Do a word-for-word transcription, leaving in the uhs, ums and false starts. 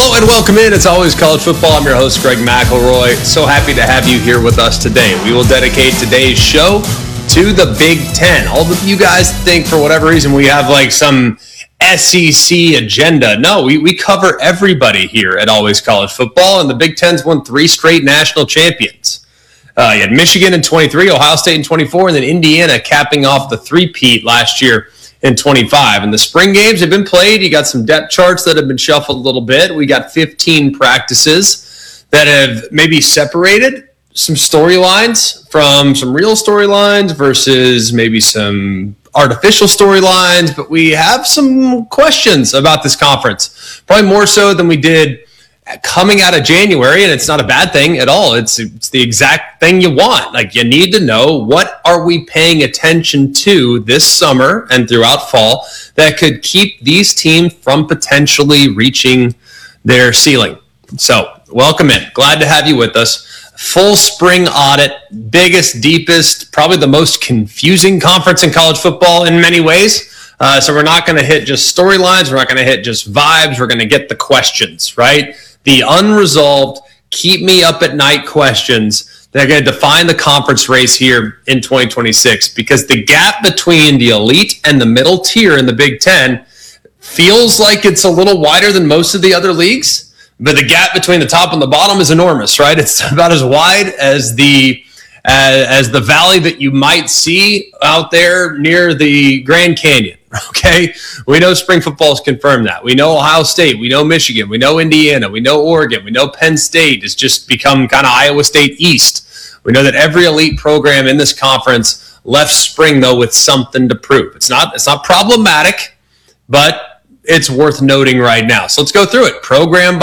Hello and welcome in. It's always college football. I'm your host, Greg McElroy. So happy to have you here with us today. We will dedicate today's show to the Big Ten. All of you guys think for whatever reason we have like some S E C agenda. No, we, we cover everybody here at Always College Football, and the Big Ten's won three straight national champions. Uh, you had Michigan in twenty-three, Ohio State in twenty-four, and then Indiana capping off the three-peat last year in twenty-five. And the spring games have been played. You got some depth charts that have been shuffled a little bit. We got fifteen practices that have maybe separated some storylines from some real storylines versus maybe some artificial storylines. But we have some questions about this conference, probably more so than we did coming out of January, and it's not a bad thing at all. It's it's the exact thing you want. Like, you need to know, what are we paying attention to this summer and throughout fall that could keep these teams from potentially reaching their ceiling. So, welcome in. Glad to have you with us. Full spring audit, biggest, deepest, probably the most confusing conference in college football in many ways. Uh, so we're not going to hit just storylines. We're not going to hit just vibes. We're going to get the questions, right? The unresolved, keep me up at night questions that are going to define the conference race here in twenty twenty-six, because the gap between the elite and the middle tier in the Big Ten feels like it's a little wider than most of the other leagues, but the gap between the top and the bottom is enormous, right? It's about as wide as the uh, as the valley that you might see out there near the Grand Canyon. Okay, we know spring football has confirmed that. We know Ohio State, we know Michigan, we know Indiana, we know Oregon, we know Penn State has just become kind of Iowa State East. We know that every elite program in this conference left spring, though, with something to prove. It's not it's not problematic, but it's worth noting right now. So let's go through it program by